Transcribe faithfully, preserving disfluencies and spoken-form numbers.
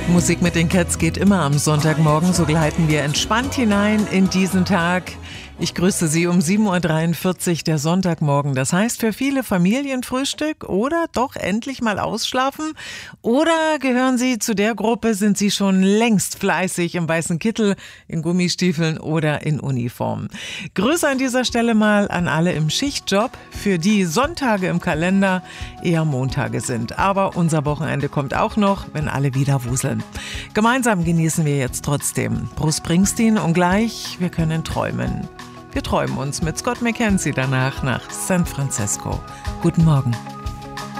Musik mit den Cats geht immer am Sonntagmorgen, so gleiten wir entspannt hinein in diesen Tag. Ich grüße Sie um sieben Uhr dreiundvierzig, der Sonntagmorgen. Das heißt für viele Familienfrühstück oder doch endlich mal ausschlafen? Oder gehören Sie zu der Gruppe, sind Sie schon längst fleißig im weißen Kittel, in Gummistiefeln oder in Uniform? Grüße an dieser Stelle mal an alle im Schichtjob, für die Sonntage im Kalender eher Montage sind. Aber unser Wochenende kommt auch noch, wenn alle wieder wuseln. Gemeinsam genießen wir jetzt trotzdem Bruce Springsteen und gleich, wir können träumen. Wir träumen uns mit Scott McKenzie danach nach San Francisco. Guten Morgen.